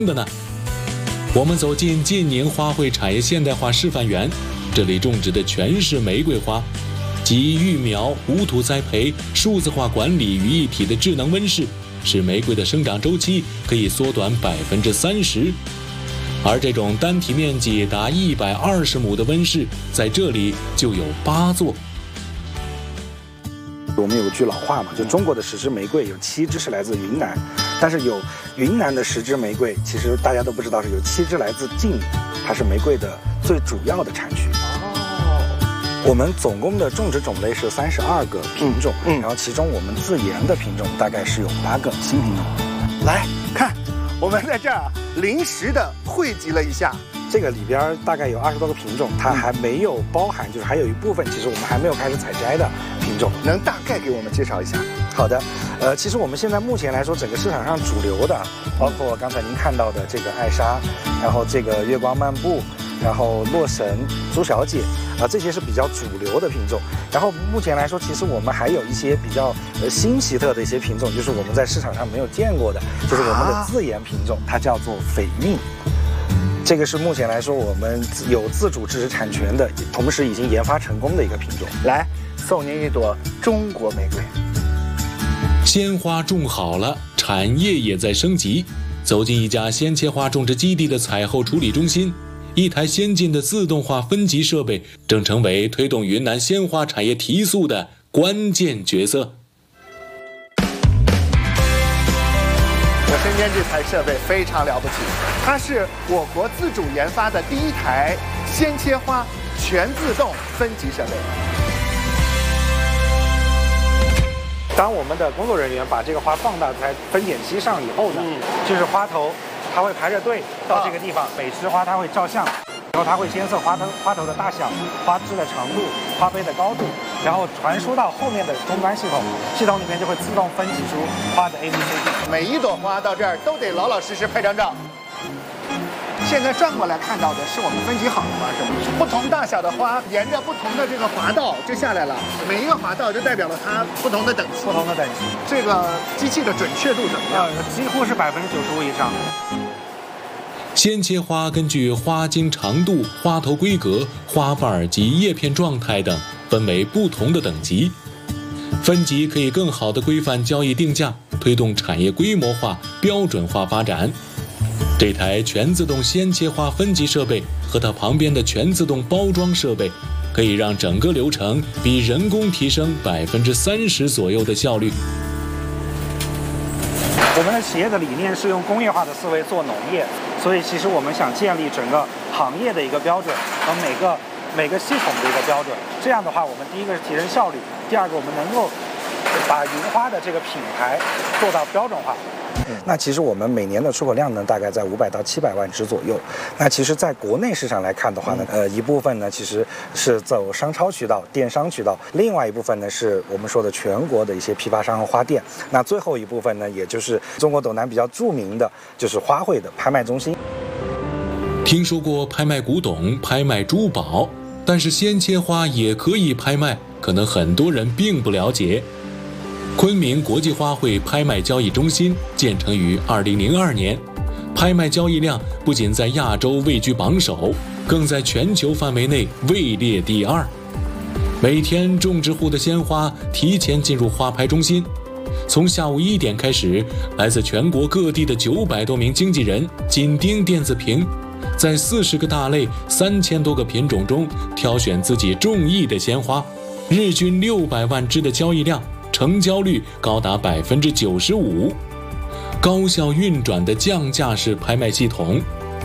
的呢？我们走进晋宁花卉产业现代化示范园，这里种植的全是玫瑰花，集育苗、无土栽培、数字化管理于一体的智能温室，使玫瑰的生长周期可以缩短30%。而这种单体面积达120亩的温室，在这里就有8座。 我们有句老话嘛，就中国的10支玫瑰有7支是来自云南，但是有云南的10支玫瑰，其实大家都不知道是有7支来自晋宁，它是玫瑰的最主要的产区。我们总共的种植种类是32个品种，然后其中我们自研的品种大概是有8个新品种。 来看，我们在这儿临时的汇集了一下。 这个里边大概有20多个品种，它还没有包含，就是还有一部分其实我们还没有开始采摘的品种， 能大概给我们介绍一下？ 好的，其实我们现在目前来说，整个市场上主流的，包括刚才您看到的这个艾莎，然后这个月光漫步，然后洛神、朱小姐，这些是比较主流的品种。然后目前来说，其实我们还有一些比较新奇特的一些品种，就是我们在市场上没有见过的，就是我们的自研品种，它叫做绯韵。这个是目前来说我们有自主知识产权的，同时已经研发成功的一个品种。 来，送您一朵中国玫瑰。 鲜花种好了，产业也在升级。走进一家鲜切花种植基地的采后处理中心，一台先进的自动化分级设备正成为推动云南鲜花产业提速的关键角色。 我身边这台设备非常了不起，它是我国自主研发的第一台鲜切花全自动分级设备。 当我们的工作人员把这个花放到在分拣机上以后呢，就是花头，它会排着队到这个地方，每枝花它会照相，然后它会监测花头的大小、花枝的长度、花杯的高度，然后传输到后面的终端系统，系统里面就会自动分级出花的 ABCD。 每一朵花到这儿都得老老实实拍张照。现在转过来看到的是我们分级好的花，是吗？不同大小的花沿着不同的这个滑道就下来了，每一个滑道就代表了它不同的等级。 不同的等级， 这个机器的准确度怎么样？ 几乎是95%以上。 鲜切花根据花茎长度、花头规格、花瓣及叶片状态等分为不同的等级，分级可以更好地规范交易定价，推动产业规模化、标准化发展。这台全自动鲜切花分级设备和它旁边的全自动包装设备，可以让整个流程比人工提升30%左右的效率。 我们的企业的理念是用工业化的思维做农业，所以其实我们想建立整个行业的一个标准和每个系统的一个标准。这样的话，我们第一个是提升效率，第二个我们能够把云花的这个品牌做到标准化。那其实我们每年的出口量呢，大概在500到700万只左右。那其实在国内市场来看的话呢，一部分呢其实是走商超渠道、电商渠道，另外一部分呢是我们说的全国的一些批发商和花店。那最后一部分呢，也就是中国斗南比较著名的就是花卉的拍卖中心。 听说过拍卖古董、拍卖珠宝，但是鲜切花也可以拍卖，可能很多人并不了解。昆明国际花卉拍卖交易中心建成于2002年，拍卖交易量不仅在亚洲位居榜首，更在全球范围内位列第2。每天种植户的鲜花提前进入花拍中心，从下午1点开始，来自全国各地的900多名经纪人紧盯电子屏，在40个大类、3000多个品种中挑选自己中意的鲜花，日均600万只的交易量，成交率高达95%，高效运转的降价式拍卖系统。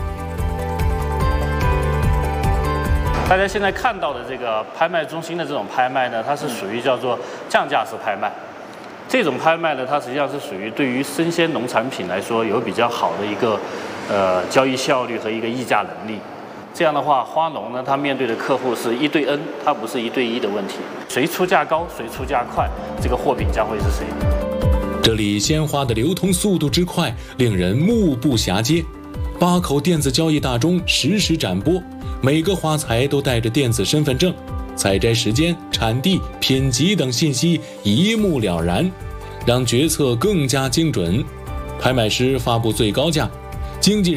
大家现在看到的这个拍卖中心的这种拍卖呢，它是属于叫做降价式拍卖。这种拍卖呢，它实际上是属于对于生鲜农产品来说有比较好的一个交易效率和一个议价能力。这样的话，花农呢，他面对的客户是1对 N， 它不是1对1的问题。谁出价高，谁出价快，这个货品将会是谁。 这里鲜花的流通速度之快，令人目不暇接。8口电子交易大中实时展播，每个花材都带着电子身份证，采摘时间、产地、品级等信息一目了然，让决策更加精准。拍卖师发布最高价， 经纪